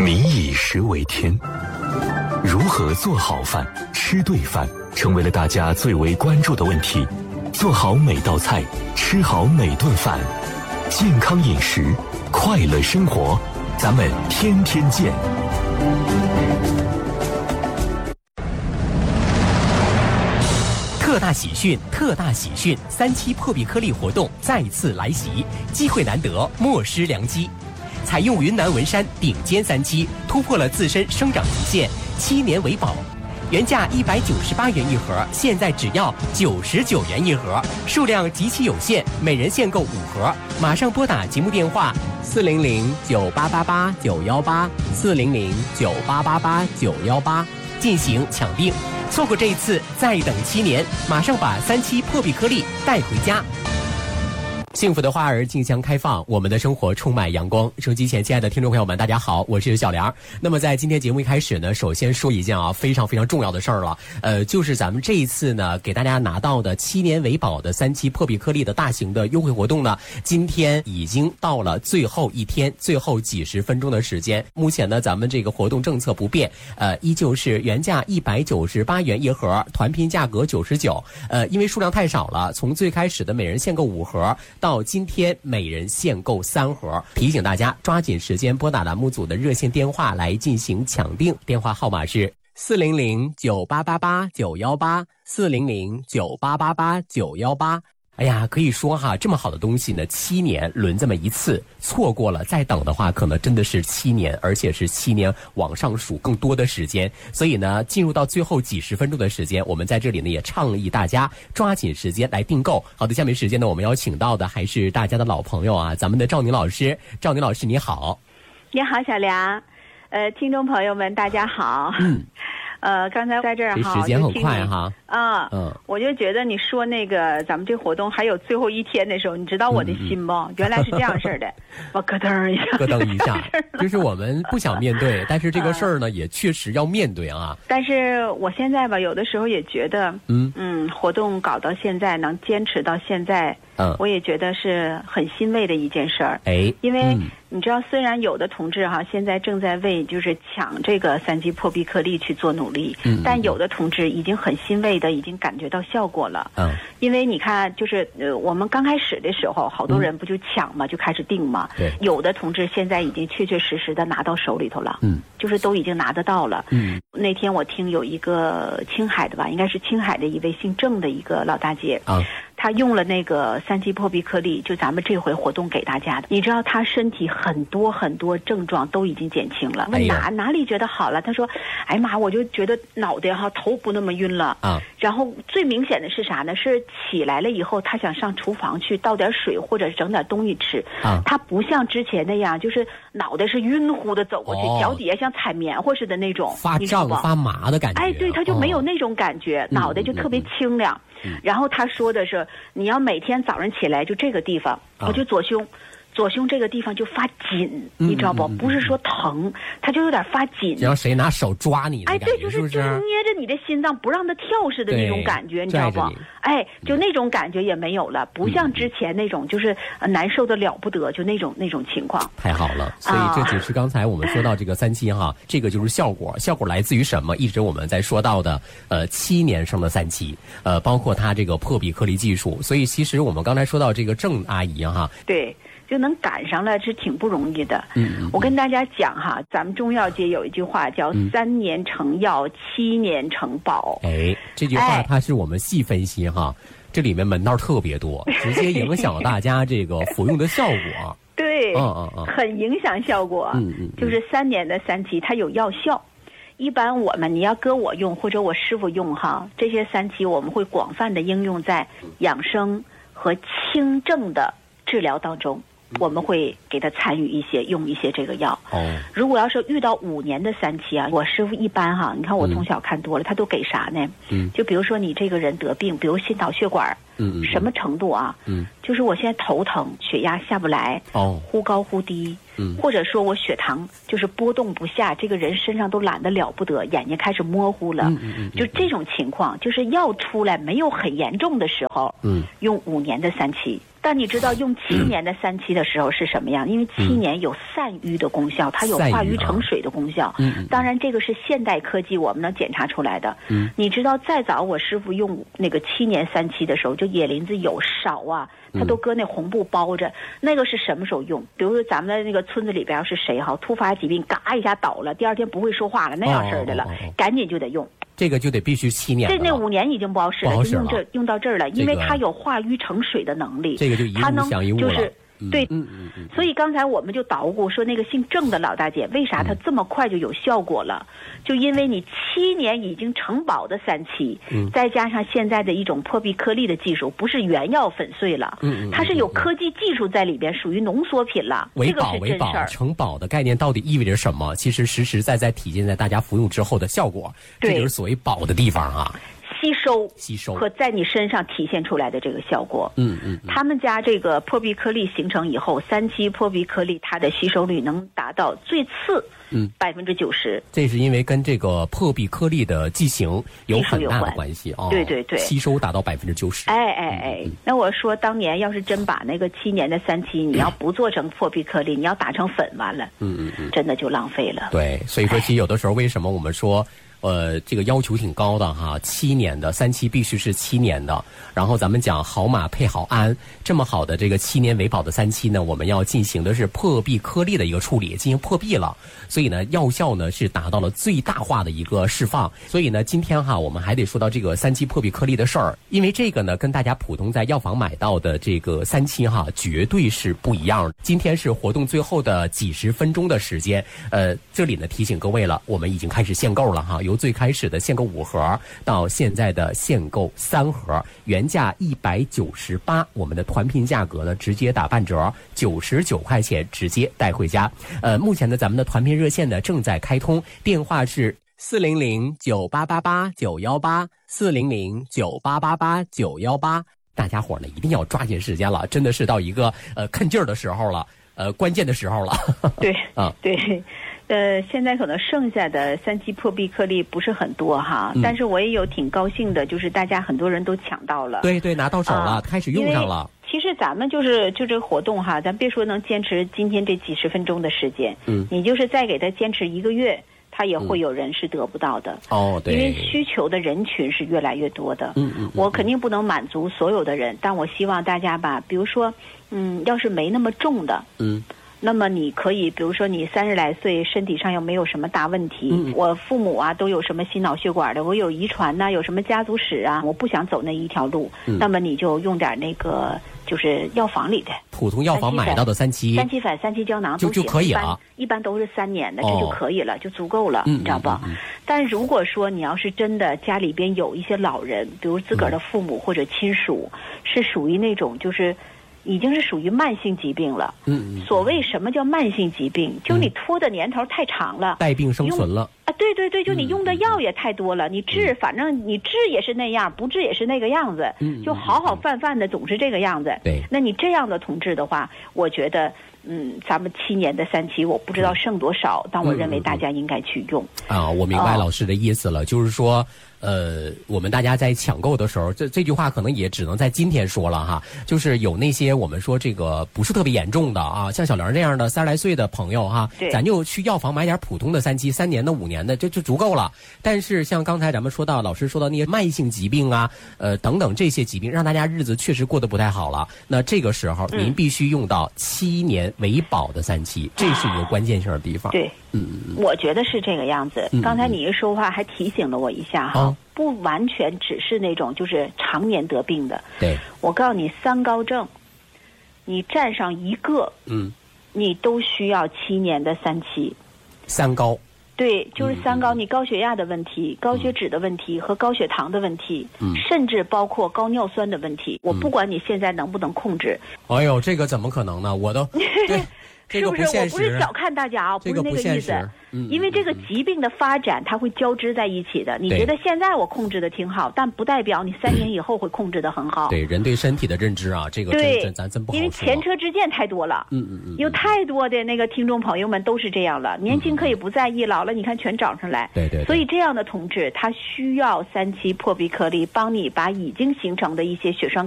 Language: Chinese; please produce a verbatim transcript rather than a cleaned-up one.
民以食为天，如何做好饭、吃对饭，成为了大家最为关注的问题。做好每道菜，吃好每顿饭，健康饮食，快乐生活，咱们天天见。 特大喜讯！特大喜讯！三期破壁颗粒活动再次来袭，机会难得，莫失良机。采用云南文山顶尖三七，突破了自身生长极限，七年为保。原价一百九十八元一盒，现在只要九十九元一盒，数量极其有限，每人限购五盒。马上拨打节目电话四零零九八八八九幺八四零零九八八八九幺八进行抢订。错过这一次，再等七年，马上把三期破壁颗粒带回家。幸福的花儿竞相开放，我们的生活充满阳光。收机前亲爱的听众朋友们，大家好，我是小梁。那么在今天节目一开始呢，首先说一件啊非常非常重要的事儿了，呃，就是咱们这一次呢给大家拿到的七年为保的三期破壁颗粒的大型的优惠活动呢，今天已经到了最后一天，最后几十分钟的时间。目前呢，咱们这个活动政策不变，呃，依旧是原价一百九十八元一盒，团拼价格九十九。呃，因为数量太少了，从最开始的每人限购五盒到到今天每人限购三盒，提醒大家抓紧时间拨打栏目组的热线电话来进行抢订，电话号码是四零零九八八八九幺八四零零九八八八九幺八。哎呀，可以说哈，这么好的东西呢，七年轮这么一次，错过了再等的话，可能真的是七年，而且是七年往上数更多的时间。所以呢，进入到最后几十分钟的时间，我们在这里呢也倡议大家抓紧时间来订购。好的，下面时间呢，我们邀请到的还是大家的老朋友啊，咱们的赵宁老师。赵宁老师你好。 你好，小梁。呃，听众朋友们大家好。 嗯。 呃，刚才在这儿哈， 时间很快哈。 啊，嗯，我就觉得你说那个咱们这活动还有最后一天的时候，你知道我的心不？嗯、原来是这样式的，我咯噔一下， 咯噔一下，就是我们不想面对，但是这个事儿呢，嗯、也确实要面对啊。 但是我现在吧，有的时候也觉得，嗯嗯，活动搞到现在，能坚持到现在。嗯，我也觉得是很欣慰的一件事儿。哎，因为你知道，虽然有的同志哈现在正在为就是抢这个三期破壁颗粒去做努力，嗯，但有的同志已经很欣慰的已经感觉到效果了。嗯，因为你看，就是呃，我们刚开始的时候，好多人不就抢嘛，嗯、就开始订嘛。对，有的同志现在已经确确实实的拿到手里头了。嗯，就是都已经拿得到了。嗯，那天我听有一个青海的吧，应该是青海的一位姓郑的一个老大姐啊。他用了那个三期破壁颗粒，就咱们这回活动给大家的。你知道他身体很多很多症状都已经减轻了。问哪哪里觉得好了？他说：“哎妈，我就觉得脑袋哈头不那么晕了啊。”然后最明显的是啥呢？是起来了以后，他想上厨房去倒点水或者整点东西吃啊。他不像之前那样，就是脑袋是晕乎的走过去，哦、脚底下像踩棉花似的那种， 发胀发麻的感觉。 哎，对，他就没有那种感觉，哦、脑袋就特别清亮。嗯嗯然后他说的是，你要每天早上起来就这个地方，我就左胸，左胸这个地方就发紧，你知道不？不是说疼，它就有点发紧。 只要谁拿手抓你的感觉， 哎，对，就是就捏着你的心脏不让它跳似的那种感觉，你知道不？哎，就那种感觉也没有了，不像之前那种就是难受的了不得，就那种那种情况。 太好了，所以这只是刚才我们说到这个三期哈，这个就是效果，效果来自于什么？一直我们在说到的呃七年生的三期，呃，包括它这个破壁颗粒技术。所以其实我们刚才说到这个郑阿姨哈， 对。就能赶上了是挺不容易的。嗯，嗯我跟大家讲哈，咱们中药界有一句话叫“三年成药，嗯、七年成宝”。 哎，这句话它是我们细分析哈，哎、这里面门道特别多，直接影响大家这个服用的效果。 对，嗯嗯嗯，很影响效果。嗯嗯，就是三年的三期，它有药效。一般我们你要搁我用或者我师傅用哈，这些三期我们会广泛的应用在养生和轻症的治疗当中。我们会给他参与一些用一些这个药。哦，如果要是遇到五年的三期啊，我师傅一般哈，你看我从小看多了，嗯、他都给啥呢？嗯，就比如说你这个人得病，比如心脑血管，嗯，什么程度啊？嗯，就是我现在头疼，血压下不来，哦，忽高忽低，嗯，或者说我血糖就是波动不下，这个人身上都懒得了不得，眼睛开始模糊了，嗯嗯嗯，就这种情况，就是药出来没有很严重的时候，嗯，用五年的三期。 但你知道用七年的三七的时候是什么样？因为七年有散瘀的功效，它有化瘀成水的功效。 嗯， 当然这个是现代科技我们能检查出来的。 嗯， 你知道再早我师傅用那个七年三七的时候，就野林子有少啊，他都搁那红布包着。那个是什么时候用？比如说咱们的那个村子里边是谁哈，突发疾病嘎一下倒了，第二天不会说话了那样式儿的了， 哦哦哦哦， 赶紧就得用。 这个就得必须七年了。 这那五年已经不好使了，就用这用到这儿了，因为它有化瘀成水的能力。 这个就一物降一物了。 就是对， 嗯嗯嗯。 所以刚才我们就捣鼓说，那个姓郑的老大姐为啥她这么快就有效果了？嗯、就因为你七年已经成宝的三七， 嗯， 再加上现在的一种破壁颗粒的技术，不是原药粉碎了， 嗯嗯， 它是有科技技术在里边，属于浓缩品了。 为宝为宝，成宝的概念到底意味着什么？其实实实在在体现在大家服用之后的效果，这就是所谓宝的地方啊。 吸收、 吸收和在你身上体现出来的这个效果， 嗯嗯， 他们家这个破壁颗粒形成以后，三七破壁颗粒它的吸收率能达到最次， 嗯， 百分之九十。 这是因为跟这个破壁颗粒的剂型有很大的关系啊。 对对对， 吸收达到百分之九十。 哎哎哎，嗯、那我说当年要是真把那个七年的三七，你要不做成破壁颗粒，你要打成粉完了， 嗯嗯嗯， 真的就浪费了。 对，所以说其实有的时候为什么我们说。呃，这个要求挺高的哈，七年的三七必须是七年的。然后咱们讲好马配好鞍，这么好的这个七年为保的三七呢，我们要进行的是破壁颗粒的一个处理，进行破壁了。所以呢，药效呢是达到了最大化的一个释放。所以呢，今天哈，我们还得说到这个三七破壁颗粒的事儿，因为这个呢，跟大家普通在药房买到的这个三七哈，绝对是不一样的。今天是活动最后的几十分钟的时间，呃，这里呢提醒各位了，我们已经开始限购了哈。由最开始的限购五盒到现在的限购三盒，原价一百九十八，我们的团品价格呢直接打半折，九十九块钱直接带回家。呃，目前呢咱们的团品热线呢正在开通，电话是四零零九八八八九幺八四零零九八八八九幺八，大家伙呢一定要抓紧时间了，真的是到一个呃看劲儿的时候了，呃关键的时候了。 对啊， 对。呃，现在可能剩下的三七破壁颗粒不是很多哈，嗯、但是我也有挺高兴的，就是大家很多人都抢到了， 对对，拿到手了，啊、开始用上了。 其实咱们就是就这个活动哈，咱别说能坚持今天这几十分钟的时间， 嗯， 你就是再给他坚持一个月，他也会有人是得不到的。 嗯、哦，对， 因为需求的人群是越来越多的。 嗯嗯， 我肯定不能满足所有的人，但我希望大家吧，比如说，嗯，要是没那么重的， 嗯。 那么你可以，比如说你三十来岁，身体上又没有什么大问题， 嗯、 我父母啊都有什么心脑血管的，我有遗传呐、啊，有什么家族史啊，我不想走那一条路， 嗯、 那么你就用点那个就是药房里的普通药房买到的三七三七粉、三七胶囊就就可以了， 一般都是三年的， 哦、 这就可以了，就足够了， 嗯、 你知道吧？ 嗯嗯嗯、 但如果说你要是真的家里边有一些老人，比如自个儿的父母或者亲属，嗯、是属于那种就是。已经是属于慢性疾病了。 嗯嗯。 所谓什么叫慢性疾病？就你拖的年头太长了， 带病生存了。 啊，对对对，就你用的药也太多了，嗯、你治反正你治也是那样，不治也是那个样子。 嗯。 就好好泛泛的总是这个样子。 对。 那你这样的同志的话，我觉得。嗯，咱们七年的三七，我不知道剩多少，嗯、但我认为大家应该去用。 啊，我明白老师的意思了，哦、就是说，呃，我们大家在抢购的时候，这这句话可能也只能在今天说了哈。就是有那些我们说这个不是特别严重的啊，像小玲这样的三十来岁的朋友哈，咱就去药房买点普通的三七，三年的、五年的，这就足够了。但是像刚才咱们说到，老师说到那些慢性疾病啊，呃等等这些疾病，让大家日子确实过得不太好了。那这个时候您必须用到七年为保的三七，这是一个关键性的地方。 对， 嗯， 我觉得是这个样子。 嗯、 刚才你一说话还提醒了我一下哈，哦、不完全只是那种就是常年得病的。 对， 我告诉你，三高症，你占上一个， 嗯， 你都需要七年的三七。 三高。 对，就是三高，你高血压的问题、嗯、高血脂的问题和高血糖的问题， 嗯， 甚至包括高尿酸的问题，我不管你现在能不能控制。 哎呦，这个怎么可能呢？我都对。这个不现实， 是不是？我不是小看大家啊， 这个不是那个意思。 嗯、 因为这个疾病的发展，它会交织在一起的。你觉得现在我控制的挺好，但不代表你三年以后会控制的很好。 对，人对身体的认知啊，这个真真咱真不好说。 因为前车之鉴太多了。 嗯嗯嗯。 有太多的那个听众朋友们都是这样了，年轻可以不在意，老了你看全找上来。 对 对, 对。 所以这样的同志，他需要三七破壁颗粒帮你把已经形成的一些血栓